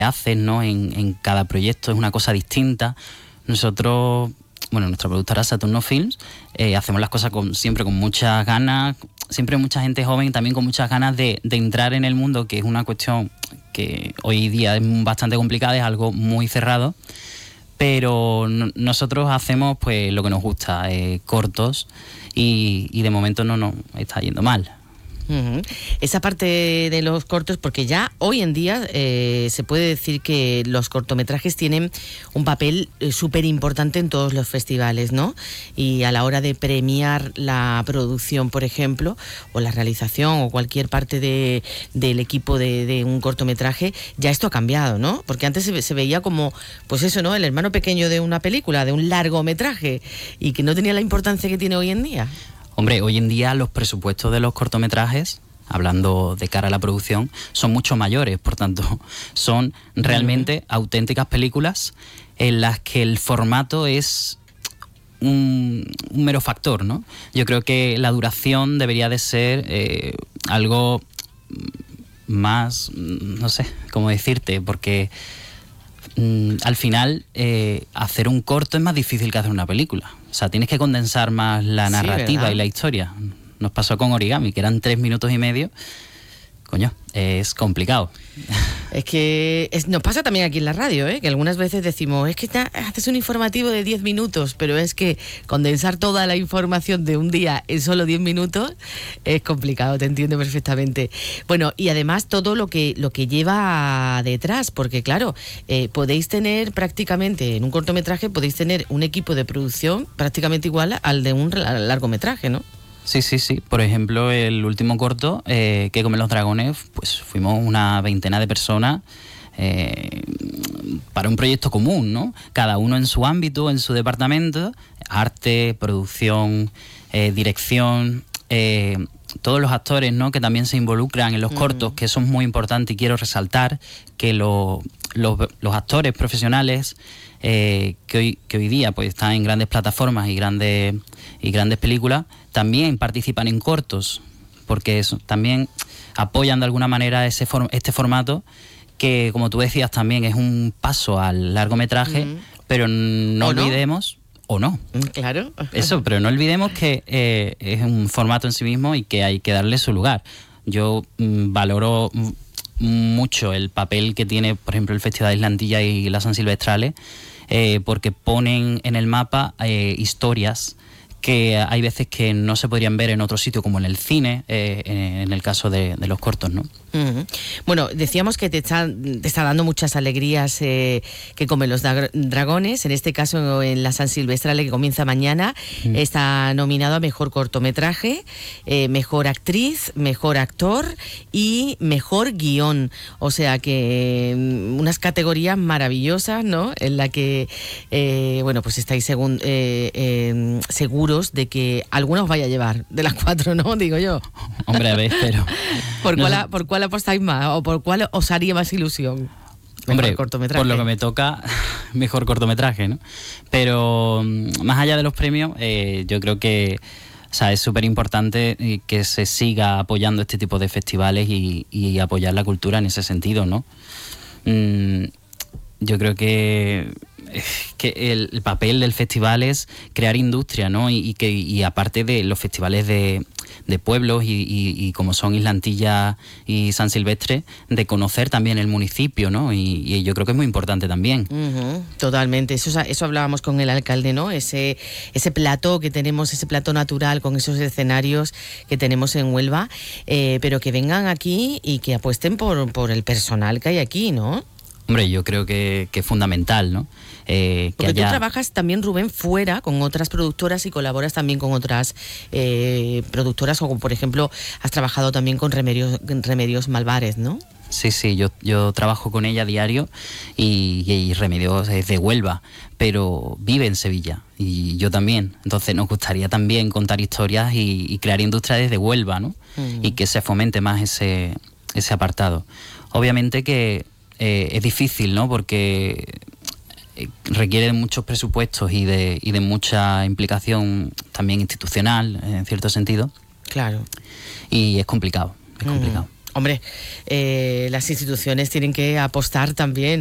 haces, ¿no? En cada proyecto es una cosa distinta. Nosotros, bueno, nuestra productora Saturno Films, hacemos las cosas siempre con muchas ganas, siempre mucha gente joven también con muchas ganas de entrar en el mundo, que es una cuestión que hoy día es bastante complicada, es algo muy cerrado, pero nosotros hacemos pues lo que nos gusta, cortos, y de momento no nos está yendo mal. Uh-huh. Esa parte de los cortos, porque ya hoy en día se puede decir que los cortometrajes tienen un papel súper importante en todos los festivales, ¿no? Y a la hora de premiar la producción, por ejemplo, o la realización o cualquier parte del equipo de un cortometraje, ya esto ha cambiado, ¿no? Porque antes se veía como, pues eso, ¿no? El hermano pequeño de una película, de un largometraje, y que no tenía la importancia que tiene hoy en día. Hombre, hoy en día los presupuestos de los cortometrajes, hablando de cara a la producción, son mucho mayores, por tanto, son realmente auténticas películas en las que el formato es un mero factor, ¿no? Yo creo que la duración debería de ser algo más, no sé cómo decirte, porque al final hacer un corto es más difícil que hacer una película. O sea, tienes que condensar más la narrativa, ¿verdad? Y la historia. Nos pasó con Origami, que eran 3 minutos y medio. Coño, es complicado. Es que nos pasa también aquí en la radio, que algunas veces decimos, es que haces un informativo de 10 minutos, pero es que condensar toda la información de un día en solo 10 minutos es complicado, te entiendo perfectamente. Bueno, y además todo lo que lleva detrás, porque claro, podéis tener prácticamente, en un cortometraje, podéis tener un equipo de producción prácticamente igual al de un largometraje, ¿no? Sí. Por ejemplo, el último corto, que comen los dragones, pues fuimos una veintena de personas para un proyecto común, ¿no? Cada uno en su ámbito, en su departamento, arte, producción, dirección, todos los actores, ¿no? Que también se involucran en los cortos, que eso es muy importante, y quiero resaltar que los actores profesionales que hoy día pues están en grandes plataformas y grandes películas, también participan en cortos, porque eso, también apoyan de alguna manera este formato, que como tú decías también es un paso al largometraje, pero no olvidemos, o no. Claro. Eso, pero no olvidemos que es un formato en sí mismo y que hay que darle su lugar. Yo valoro mucho el papel que tiene, por ejemplo, el Festival de Islantilla y la San Silvestrales, porque ponen en el mapa historias que hay veces que no se podrían ver en otro sitio, como en el cine, en el caso de los cortos, ¿no? Uh-huh. Bueno, decíamos que te está dando muchas alegrías que comen los dragones. En este caso, en la San Silvestrale, que comienza mañana, está nominado a Mejor Cortometraje, Mejor Actriz, Mejor Actor y Mejor Guión. O sea que unas categorías maravillosas, ¿no? En la que, bueno, pues estáis seguros de que alguna os vaya a llevar de las 4, ¿no? Digo yo. Hombre, a ver, pero... ¿Por cuál apostáis más o por cuál os haría más ilusión? Hombre, cortometraje. Por lo que me toca, mejor cortometraje, ¿no? Pero más allá de los premios, yo creo que, o sea, es súper importante que se siga apoyando este tipo de festivales y apoyar la cultura en ese sentido, ¿no? Yo creo que el papel del festival es crear industria, ¿no? Y aparte de los festivales de pueblos y como son Islantilla y San Silvestre, de conocer también el municipio, ¿no? Y yo creo que es muy importante también. Uh-huh, totalmente, eso hablábamos con el alcalde, ¿no? Ese plató que tenemos, ese plató natural con esos escenarios que tenemos en Huelva, pero que vengan aquí y que apuesten por el personal que hay aquí, ¿no? Hombre, yo creo que es fundamental, ¿no? Porque tú trabajas también, Rubén, fuera con otras productoras y colaboras también con otras productoras, o por ejemplo, has trabajado también con Remedios Malvares, ¿no? Sí, yo trabajo con ella a diario y Remedios es de Huelva, pero vive en Sevilla y yo también. Entonces nos gustaría también contar historias y crear industria desde Huelva, ¿no? Y que se fomente más ese apartado. Obviamente que es difícil, ¿no? Porque requiere de muchos presupuestos y de mucha implicación también institucional, en cierto sentido. Claro. Y es complicado, es complicado. Hombre, las instituciones tienen que apostar también